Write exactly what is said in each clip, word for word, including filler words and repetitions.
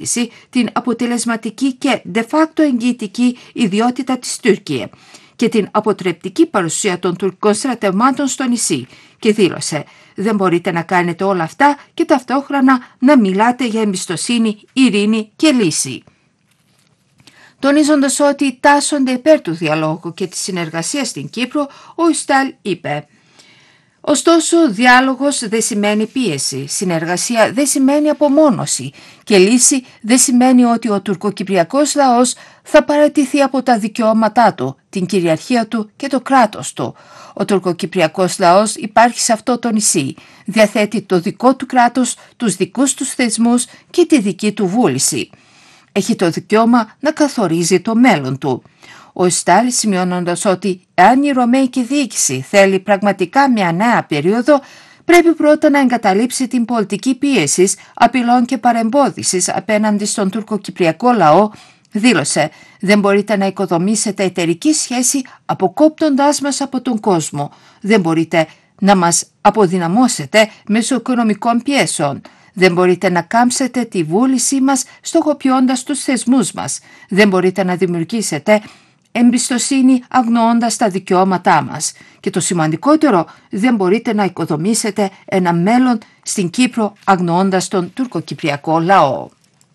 αμφισβήτηση την αποτελεσματική και de facto εγγυητική ιδιότητα της Τουρκία και την αποτρεπτική παρουσία των τουρκικών στρατευμάτων στο νησί και δήλωσε «Δεν μπορείτε να κάνετε όλα αυτά και ταυτόχρονα να μιλάτε για εμπιστοσύνη, ειρήνη και λύση». Τονίζοντας ότι τάσσονται υπέρ του διαλόγου και της συνεργασίας στην Κύπρο, ο Ιστάλ είπε «Ωστόσο, διάλογος δεν σημαίνει πίεση, συνεργασία δεν σημαίνει απομόνωση και λύση δεν σημαίνει ότι ο τουρκοκυπριακός λαός θα παραιτηθεί από τα δικαιώματά του, την κυριαρχία του και το κράτος του. Ο τουρκοκυπριακός λαός υπάρχει σε αυτό το νησί, διαθέτει το δικό του κράτος, τους δικούς του θεσμούς και τη δική του βούληση. Έχει το δικαίωμα να καθορίζει το μέλλον του». Ο Ιστάλ, σημειώνοντας ότι αν η Ρωμαϊκή διοίκηση θέλει πραγματικά μια νέα περίοδο, πρέπει πρώτα να εγκαταλείψει την πολιτική πίεση, απειλών και παρεμπόδισης απέναντι στον τουρκοκυπριακό λαό, δήλωσε «Δεν μπορείτε να οικοδομήσετε εταιρική σχέση αποκόπτοντάς μας από τον κόσμο. Δεν μπορείτε να μας αποδυναμώσετε μέσω οικονομικών πιέσεων. Δεν μπορείτε να κάμψετε τη βούλησή μας στοχοποιώντας τους θεσμούς μας. Δεν μπορείτε να δημιουργήσετε εμπιστοσύνη αγνοώντας τα δικαιώματά μας. Και το σημαντικότερο, δεν μπορείτε να οικοδομήσετε ένα μέλλον στην Κύπρο αγνοώντας τον τουρκοκυπριακό λαό».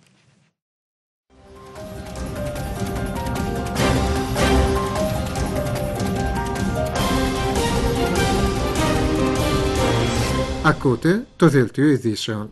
Ακούτε το Δελτίο Ειδήσεων.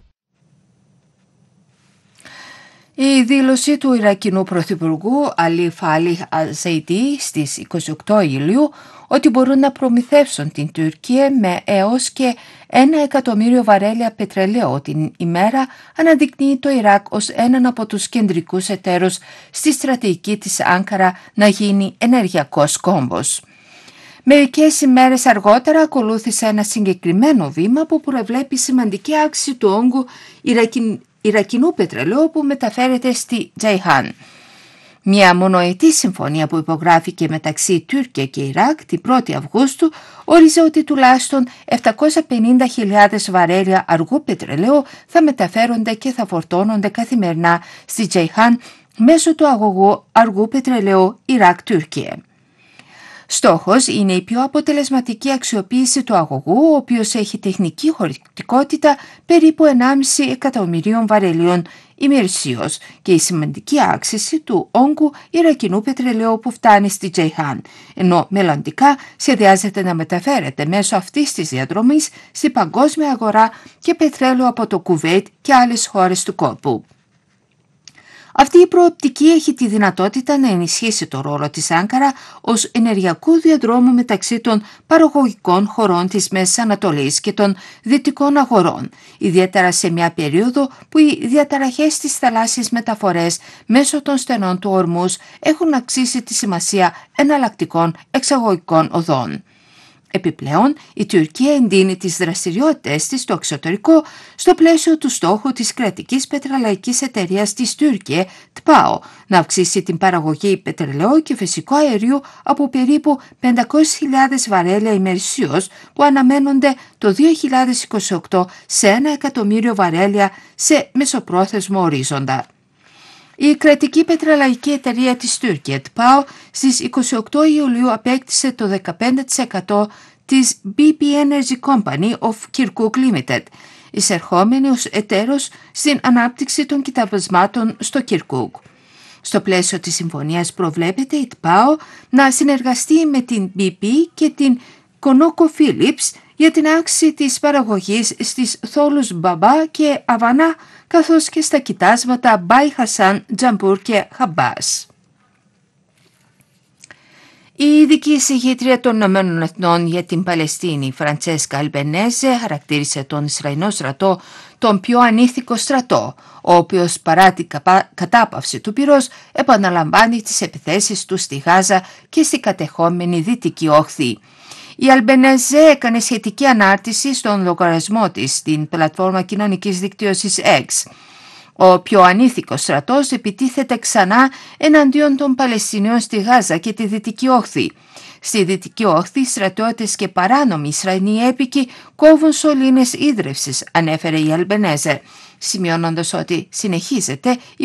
Η δήλωση του Ιρακινού Πρωθυπουργού Αλί Φάλιχ Αλ-Ζεϊντί στις είκοσι οκτώ Ιουλίου ότι μπορούν να προμηθεύσουν την Τουρκία με έως και ένα εκατομμύριο βαρέλια πετρελαίου την ημέρα αναδεικνύει το Ιράκ ως έναν από τους κεντρικούς εταίρους στη στρατηγική της Άνκαρα να γίνει ενεργειακός κόμβος. Μερικές ημέρες αργότερα ακολούθησε ένα συγκεκριμένο βήμα που προβλέπει σημαντική αύξηση του όγκου Ιρακιν... Ιρακινού πετρελαίου που μεταφέρεται στη Τζαϊχάν. Μια μονοετή συμφωνία που υπογράφηκε μεταξύ Τουρκία και Ιράκ την πρώτη Αυγούστου όριζε ότι τουλάχιστον επτακόσιες πενήντα χιλιάδες βαρέλια αργού πετρελαίου θα μεταφέρονται και θα φορτώνονται καθημερινά στη Τζαϊχάν μέσω του αγωγού αργού πετρελαίου Ιράκ-Τουρκία. Στόχος είναι η πιο αποτελεσματική αξιοποίηση του αγωγού, ο οποίος έχει τεχνική χωρητικότητα περίπου ενάμιση εκατομμυρίων βαρελίων ημερησίως και η σημαντική αύξηση του όγκου Ιρακινού πετρελαίου που φτάνει στη Τζαϊχάν, ενώ μελλοντικά σχεδιάζεται να μεταφέρεται μέσω αυτής της διαδρομής στη παγκόσμια αγορά και πετρέλαιο από το Κουβέιτ και άλλες χώρες του κόλπου. Αυτή η προοπτική έχει τη δυνατότητα να ενισχύσει το ρόλο της Άνκαρα ως ενεργειακού διαδρόμου μεταξύ των παραγωγικών χωρών της Μέσης Ανατολής και των δυτικών αγορών, ιδιαίτερα σε μια περίοδο που οι διαταραχές στις θαλάσσιες μεταφορές μέσω των στενών του Ορμούς έχουν αυξήσει τη σημασία εναλλακτικών εξαγωγικών οδών. Επιπλέον, η Τουρκία εντείνει τις δραστηριότητες της στο εξωτερικό στο πλαίσιο του στόχου της κρατικής πετρελαϊκής εταιρείας της Τουρκία, ΤΠΑΟ, να αυξήσει την παραγωγή πετρελαίου και φυσικού αερίου από περίπου πεντακόσιες χιλιάδες βαρέλια ημερησίως που αναμένονται το δύο χιλιάδες είκοσι οκτώ σε ένα εκατομμύριο βαρέλια σε μεσοπρόθεσμο ορίζοντα. Η κρατική πετρελαϊκή εταιρεία της Τουρκία, ΤΠΑΟ, στις είκοσι οκτώ Ιουλίου απέκτησε το δεκαπέντε τοις εκατό της μπι πι Energy Company of Kirkuk Limited, εισερχόμενη ως εταίρος στην ανάπτυξη των κοιταβασμάτων στο Κιρκούκ. Στο πλαίσιο της συμφωνίας προβλέπεται η ΤΠΑΟ να συνεργαστεί με την μπι πι και την ConocoPhillips για την αύξηση της παραγωγής στις θόλους Μπαμπά και Αβανά, καθώς και στα κοιτάσματα Μπάι Χασάν, Τζαμπούρ και Χαμπάς. Η ειδική εισηγήτρια των Ηνωμένων Εθνών για την Παλαιστίνη, Φραντσέσκα Αλμπενέζε, χαρακτήρισε τον Ισραηλινό στρατό τον πιο ανήθικο στρατό, ο οποίος παρά την κατάπαυση του πυρός επαναλαμβάνει τις επιθέσεις του στη Γάζα και στη κατεχόμενη Δυτική Όχθη. Η Αλμπενέζε έκανε σχετική ανάρτηση στον λογαριασμό της στην πλατφόρμα κοινωνικής δικτύωσης X. Ο πιο ανήθικος στρατός επιτίθεται ξανά εναντίον των Παλαιστινίων στη Γάζα και τη Δυτική Όχθη. Στη Δυτική Όχθη, στρατιώτες και παράνομοι Ισραηλοί έπικοι κόβουν σωλήνες ίδρευσης, ανέφερε η Αλμπενέζε, σημειώνοντας ότι συνεχίζεται η